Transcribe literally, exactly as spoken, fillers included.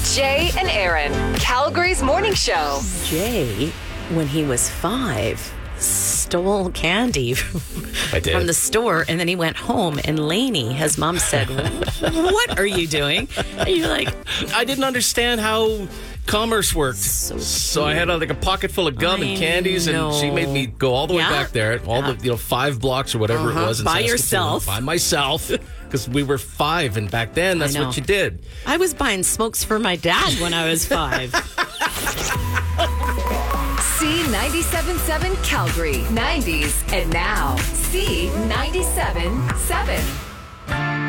Jay and Aaron, Calgary's morning show. Jay, when he was five, stole candy I did. from the store, and then he went home, and Lainey, his mom, said, "What are you doing?" And you're like, I didn't understand how commerce worked. So So I had uh, like a pocket full of gum I and candies, and know. she made me go all the way Yeah? back there, all the you know five blocks or whatever Uh-huh. it was. in By Saskatoon, yourself. By myself. Because we were five, and back then, that's know. what you did. I was buying smokes for my dad when I was five. C ninety-seven point seven Calgary, nineties and now. C ninety-seven point seven.